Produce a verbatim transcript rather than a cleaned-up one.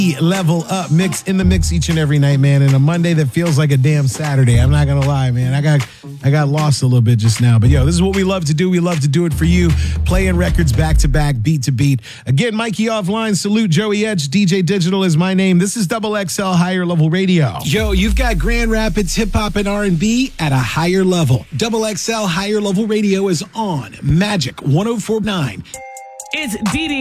Level Up mix in the mix each and every night, man. And a Monday that feels like a damn Saturday. I'm not gonna lie, man. I got I got lost a little bit just now. But yo, this is what we love to do. We love to do it for you. Playing records back to back, beat to beat. Again, Mikey offline. Salute Joey Edge. D J Digital is my name. This is Double X L Higher Level Radio. Yo, you've got Grand Rapids hip hop and R and B at a higher level. Double X L Higher Level Radio is on Magic one oh four point nine. It's D D.